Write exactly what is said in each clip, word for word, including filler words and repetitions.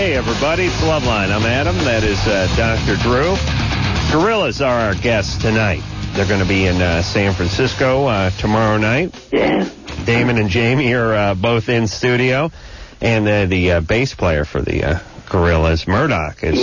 Hey, everybody, it's Loveline. I'm Adam. That is uh, Doctor Drew. Gorillas are our guests tonight. They're going to be in uh, San Francisco uh, tomorrow night. Yeah. Damon and Jamie are uh, both in studio. And uh, the uh, bass player for the uh, Gorillas, Murdoch, is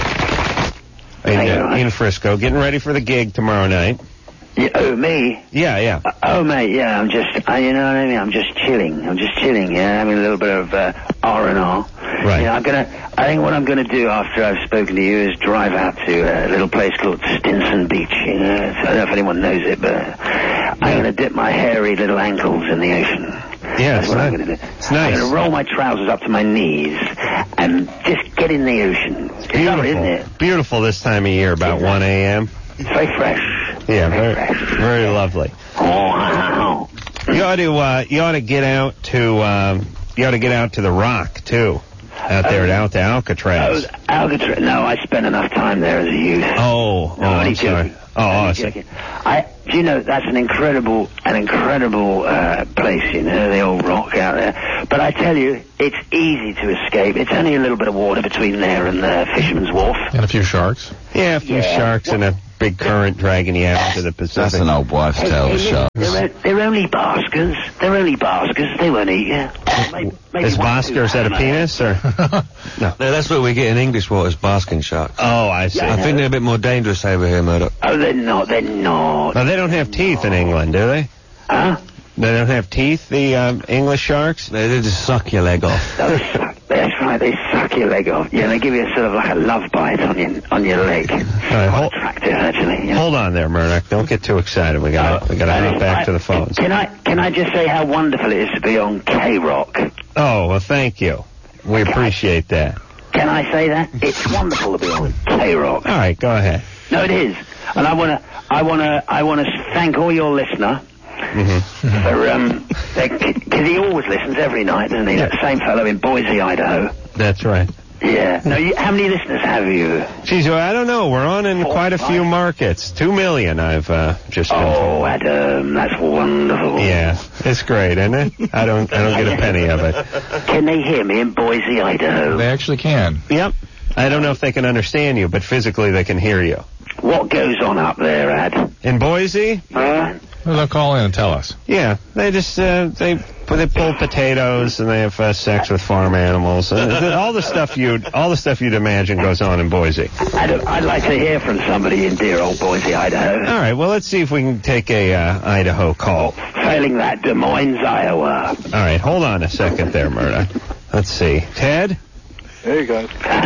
uh, in, uh, in Frisco, getting ready for the gig tomorrow night. Yeah, oh, me? Yeah, yeah. Uh, oh, mate, yeah, I'm just, uh, you know what I mean? I'm just chilling. I'm just chilling, yeah, having a little bit of uh, R and R. Right. You know, I'm gonna, I think what I'm gonna do after I've spoken to you is drive out to a little place called Stinson Beach, you know. So I don't know if anyone knows it, but I'm gonna dip my hairy little ankles in the ocean. Yeah, That's it's what nice. I'm gonna do. It's nice. I'm gonna roll my trousers up to my knees and just get in the oceon. It's Beautiful. lovely, isn't it? Beautiful this time of year, about one a.m. It's very fresh. Yeah, very, very, fresh. very lovely. Oh, wow. You ought to, uh, you ought to get out to, um, you ought to get out to the Rock too, out there, Oh. out to Alcatraz. Oh, Alcatraz. No, I spent enough time there as a youth. Oh, No, oh, only I'm sorry. joking. Oh, Only awesome. joking. I, do you know, that's an incredible, an incredible uh, place, you know, the old Rock out there. But I tell you, it's easy to escape. It's only a little bit of water between there and the Fisherman's Wharf. And a few sharks. Yeah, a few Yeah. sharks and a big current dragging you out to the Pacific. That's an old wives' Hey, tale hey, show. They're, they're only baskers. They're only baskers. They won't eat you. Maybe, maybe Is one, Bosker, two is that a hammer. penis, or? No, that's what we get in English waters, basking sharks. Oh, I see. Yeah. I think they're a bit more dangerous over here, Murdoch. Oh, they're not. They're not. No, they don't have teeth in England, do they? Huh? They don't have teeth, the um, English sharks? They, they just suck your leg off. Oh, they suck. That's right. They suck your leg off. Yeah, they give you a sort of like a love bite on your on your leg. right, Quite hold- attractive, actually. Yeah. Hold on there, Murdoch. Don't get too excited. We got we got to hop back to the phones. Can I can I just say how wonderful it is to be on K-Rock? Oh, well, thank you. We appreciate that. Can I say that? It's wonderful to be on K-Rock. All right, go ahead. No, it is. And I wanna I wanna I wanna thank all your listener. Mm-hmm. For, um, because he always listens every night, doesn't he? That same fellow in Boise, Idaho. That's right. Yeah. No, you, how many listeners have you? Geez, well, I don't know. We're on in Four, quite a few five. markets. Two million, I've uh, just been Oh, told. Adam, that's wonderful. Yeah, it's great, isn't it? I don't, I don't get a penny of it. Can they hear me in Boise, Idaho? They actually can. Yep. I don't know if they can understand you, but physically they can hear you. What goes on up there, Ad? In Boise? Huh? Well, they'll call in and tell us. Yeah, they just uh, they they pull potatoes and they have uh, sex with farm animals. Uh, all the stuff you'd all the stuff you'd imagine goes on in Boise. I'd, I'd like to hear from somebody in dear old Boise, Idaho. All right, well, let's see if we can take a uh, Idaho call. Failing that, Des Moines, Iowa. All right, hold on a second there, Murdoch. Let's see. Ted? Hey, guys.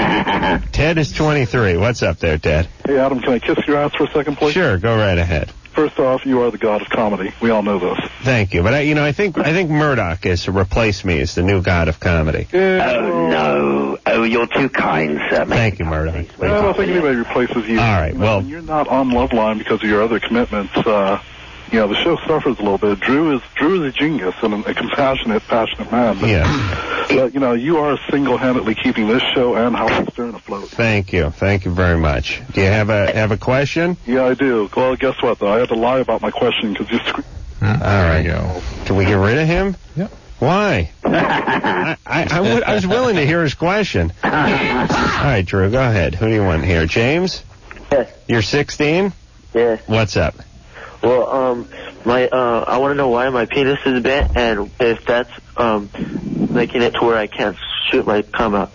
Ted is twenty-three. What's up there, Ted? Hey, Adam, can I kiss your ass for a second, please? Sure, go right ahead. First off, you are the god of comedy. We all know this. Thank you. But, I, you know, I think I think Murdoch is to replace me as the new god of comedy. Yeah, Oh, no. Oh, you're too kind, sir. Thank you, Murdoch. I don't think anybody replaces you. All right, You know, well- when you're not on Loveline because of your other commitments, uh, you know, the show suffers a little bit. Drew is Drew is a genius and a compassionate, passionate man. But, Yeah. but, you know, you are single-handedly keeping this show and Howard Stern afloat. Thank you. Thank you very much. Do you have a have a question? Yeah, I do. Well, guess what, though? I had to lie about my question because you screwed. All right. There you go. Can we get rid of him? Yep. Why? I, I, I, would, I was willing to hear his question. All right, Drew, go ahead. Who do you want here? James? Yes. You're sixteen? Yeah. What's up? Well, um, my uh, I want to know why my penis is bent and if that's um making it to where I can't shoot my cum out.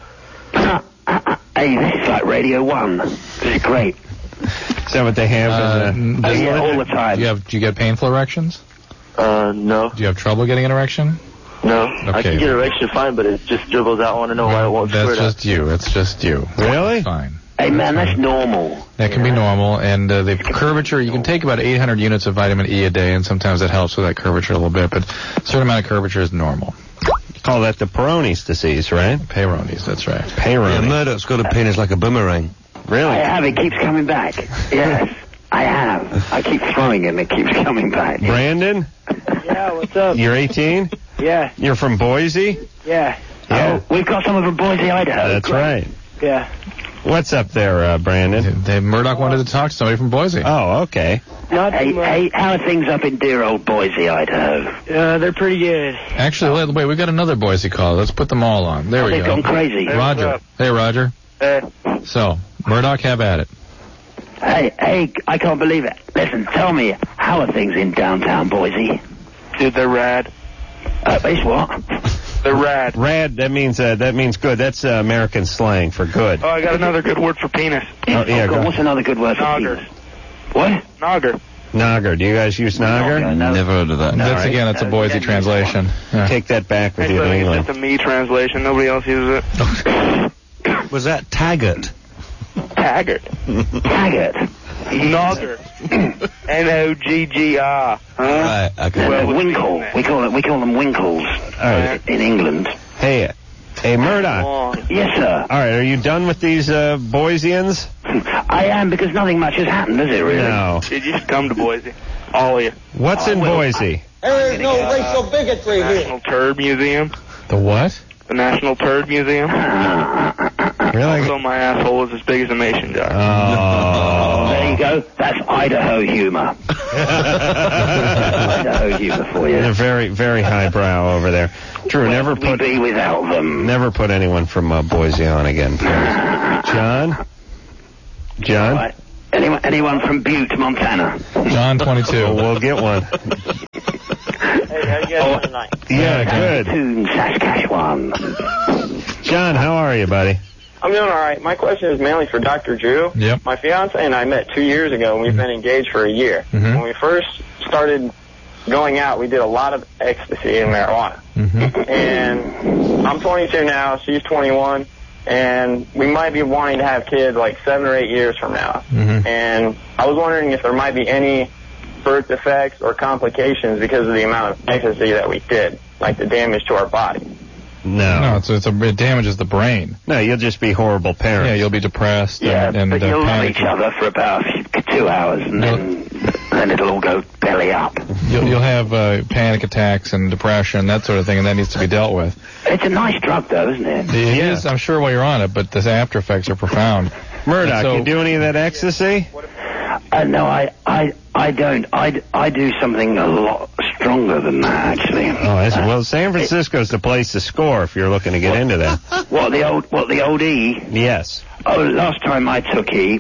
Hey, this is like Radio One. This is great. Is that what they have Uh, in the... Oh, yeah, all the time. Do you have? Do you get painful erections? Uh, no, Do you have trouble getting an erection? no. I Okay. can get erection fine, but it just dribbles out. I want to know why it won't That's squirt out. just you. It's just you. Really? Fine. Hey, man, that's normal. That can be normal, and uh, the curvature, you can take about eight hundred units of vitamin E a day, and sometimes that helps with that curvature a little bit, but a certain amount of curvature is normal. Call that the Peyronie's disease, right? Peyronie's, that's right. Yeah, Peyronie. Murdoch's got a penis like a boomerang. I Really? have. It keeps coming back. Yes, I have. I keep throwing it and it keeps coming back. Brandon? Yeah, what's up? You're eighteen? Yeah, You're from Boise? yeah, Yeah. Oh, we've got someone from Boise, Idaho. That's Great. right. yeah. What's up there, uh, Brandon? They, Murdoch wanted to talk to somebody from Boise. Oh, okay. Not hey, hey, how are things up in dear old Boise, Idaho? Uh, they're pretty good. Actually, wait, wait, we got another Boise call. Let's put them all on. There oh, we they've go. They've gone crazy. Roger. Hey, Roger. Uh, so, Murdoch, have at it. Hey, hey, I can't believe it. Listen, tell me, how are things in downtown Boise? Dude, they're rad. Uh, it's what? They're rad. Rad, that means uh, that means good. That's uh, American slang for good. Oh, I got another good word for penis. Oh, yeah, oh, go. What's another good word for Nogger. penis? What? Nogger. Nogger. Do you guys use Nogger? No, no. Never heard of that. No, that's right. again, that's a Boise No, translation. Yeah. Take that back with Hey, you to so it's England. just a me translation. Nobody else uses it. Was that Taggart? Taggart. Taggart. Nogger. N O G G R. Huh? Right, okay. No, Well, no, what's winkle. the name? We call it. We call them winkles right. in England. Hey, hey, Murdoch. All Long. Yes, sir. right, are you done with these uh, Boiseans? I am, because nothing much has happened, has it, really? No. Dude, you should come to Boise. All of you. What's in Boise? There is no racial bigotry here. National Turd Museum. The what? The National Turd Museum. Really? So my asshole is as big as a mason jar. Oh. There you go. That's Idaho humor. Idaho humor for you. They're very, very highbrow over there. Drew, never We'd put be without them. never put anyone from uh, Boise on again. please. John? John? Right. Anyone, anyone from Butte, Montana? John twenty-two. Well, we'll get one. Hey, how you guys doing tonight? Yeah, good. Saskatoon, Saskatchewan. John, how are you, buddy? I'm doing all right. My question is mainly for Doctor Drew. Yep. My fiance and I met two years ago, and we've been engaged for a year. Mhm. When we first started going out, we did a lot of ecstasy and marijuana. Mm-hmm. And I'm twenty-two now, she's twenty-one, and we might be wanting to have kids like seven or eight years from now. Mhm. And I was wondering if there might be any birth defects or complications because of the amount of ecstasy that we did, like the damage to our body. No. No, it's, it's a, it damages the brain. No, you'll just be horrible parents. Yeah, you'll be depressed Yeah, and, and but uh, you'll love panic. each other for about two hours, and then, then it'll all go belly up. You'll, you'll have uh, panic attacks and depression, that sort of thing, and that needs to be dealt with. It's a nice drug, though, isn't it? It Yeah. is, I'm sure, while you're on it, but the after effects are profound. Murdoch, So- you do any of that ecstasy? Uh, no, I, I, I don't. I, I do something a lot stronger than that, actually. Oh, that's, Uh, well, San Francisco's the place to score if you're looking to get into that. What the old, what the old E? Yes. Oh, last time I took E,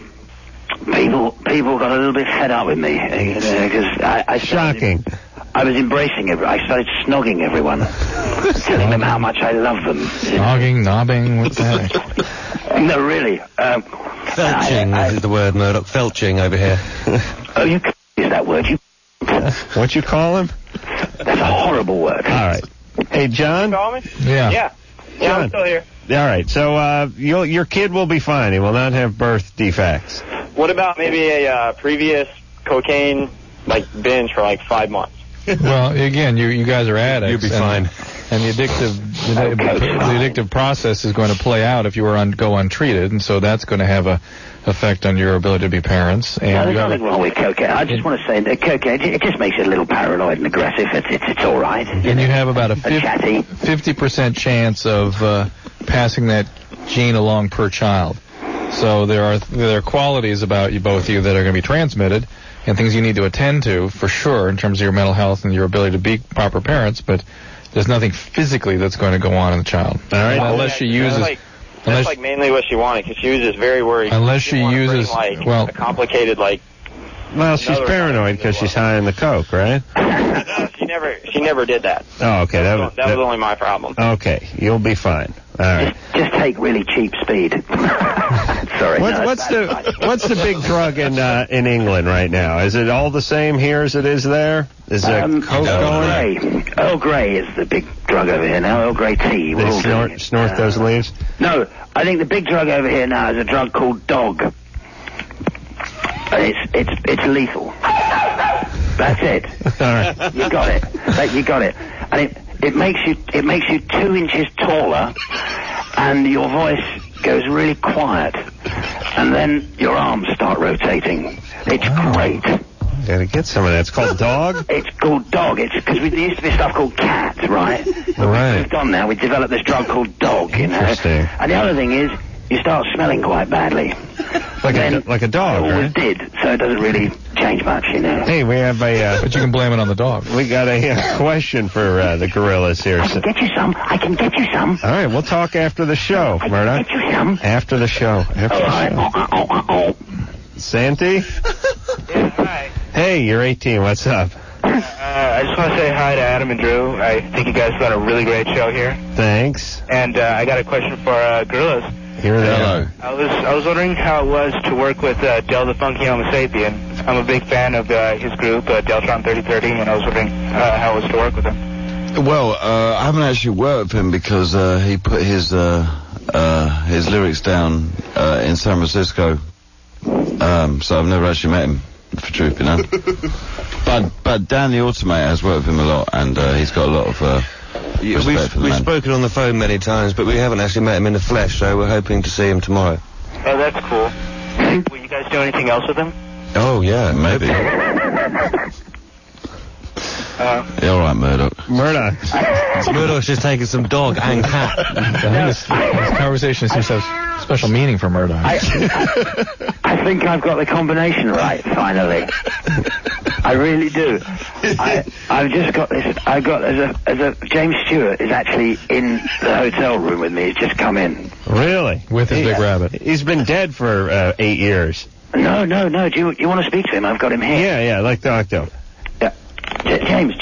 people, people got a little bit fed up with me because I, I started- Shocking. I was embracing it. I started snogging everyone, telling them how much I love them. Snogging, knobbing, what the heck? No, really. Um, Felching I- I- is the word, Murdoch. Felching over here. oh, you c- is that word? You. What you call him? That's a horrible word. All right. Hey, John? Call me? Yeah. Yeah. Yeah, John. I'm still here. All right. So uh, you'll, your kid will be fine. He will not have birth defects. What about maybe a uh, previous cocaine like binge for like five months? Well, again, you you guys are addicts. You'll be and, fine. And the addictive the, the addictive process is going to play out if you were un, go untreated, and so that's going to have a effect on your ability to be parents. And No, there's you have nothing a, wrong with cocaine. I just want to say that cocaine, it just makes you a little paranoid and aggressive. It's, it's, it's all right. and you have about a chatty. fifty percent chance of uh, passing that gene along per child. So there are there are qualities about you both of you that are going to be transmitted, and things you need to attend to for sure in terms of your mental health and your ability to be proper parents. But there's nothing physically that's going to go on in the child. All right. Unless she That's uses. like, unless, that's like mainly what she wanted, because she was just very worried. Unless didn't she wanna bring, uses- like, well- a complicated, like, Well, she's Another paranoid because she's high on the coke, right? no, she never, she never did that. Oh, okay. That, That, was, that was only my problem. okay. You'll be fine. All right. Just, just take really cheap speed. Sorry. What's, no, what's it's the bad. what's the big drug in uh, in England right now? Is it all the same here as it is there? Is there Um, coke Earl going? Grey. Earl Grey is the big drug over here now. Earl Grey tea. We're They all doing snort it. snort Uh, those leaves. No, I think the big drug over here now is a drug called dog. And it's it's it's lethal. That's it. All right. You got it. That- You got it. And it it makes you it makes you two inches taller, and your voice goes really quiet, and then your arms start rotating. It's great. Gotta get some of that. It's called dog. It's called dog. It's because there used to be stuff called cat, right? Right. We've gone now. We developed this drug called dog, you know. Interesting. And the other thing is, you start smelling quite badly. Like Then a like a dog, I always right? did, so it doesn't really change much, you know. Hey, we have a. Uh, But you can blame it on the dog. we got a uh, question for uh, the gorillas here. I So, can get you some. I can get you some. all right, we'll talk after the show, I can Murdoch. get you some. After the show. After All the right. show. Oh, oh, oh, oh. Santi? Yeah, hi. Hey, you're eighteen. What's up? Uh, I just want to say hi to Adam and Drew. I think you guys done a really great show here. Thanks. And uh, I got a question for uh, Gorillas. Here they Hello. are. I was I was wondering how it was to work with uh, Del the Funky Homo Sapien. I'm a big fan of uh, his group, uh, Deltron thirty thirty, and I was wondering uh, how it was to work with him. Well, uh, I haven't actually worked with him because uh, he put his uh, uh, his lyrics down uh, in San Francisco. Um, so I've never actually met him, for truth, you know. but but Dan the Automate has worked with him a lot, and uh, he's got a lot of uh, Yeah, respect we've for the we've man. spoken on the phone many times, but we haven't actually met him in the flesh, so we're hoping to see him tomorrow. Oh, that's cool. Will you guys do anything else with him? Oh, yeah. Maybe. Uh, Yeah, all right, Murdoch. Murdoch. Murdoch's just taking some dog and cat. I think this, this conversation seems to have special meaning for Murdoch. I, I, I think I've got the combination right, finally. I really do. I, I've just got this. I got as a as a James Stewart is actually in the hotel room with me. He's just come in. Really? With his He- big rabbit. He's been dead for uh, eight years. No, no, no. Do you you want to speak to him? I've got him here. Yeah, yeah, like Doctor. Yeah. J- James.